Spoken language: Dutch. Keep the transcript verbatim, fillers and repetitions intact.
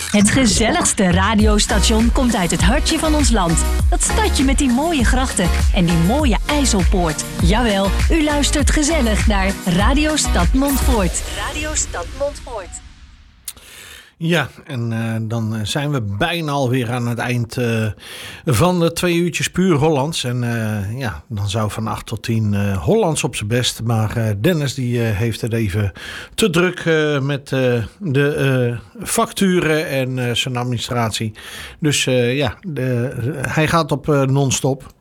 Het gezelligste radiostation komt uit het hartje van ons land. Dat stadje met die mooie grachten en die mooie IJsselpoort. Jawel, u luistert gezellig naar Radio Stad Montfoort. Radio Stad Montfoort. Ja, en uh, dan zijn we bijna alweer aan het eind uh, van de twee uurtjes puur Hollands. En uh, ja, dan zou van acht tot tien uh, Hollands op zijn best. Maar uh, Dennis die uh, heeft het even te druk uh, met uh, de uh, facturen en uh, zijn administratie. Dus uh, ja, de, hij gaat op uh, non-stop.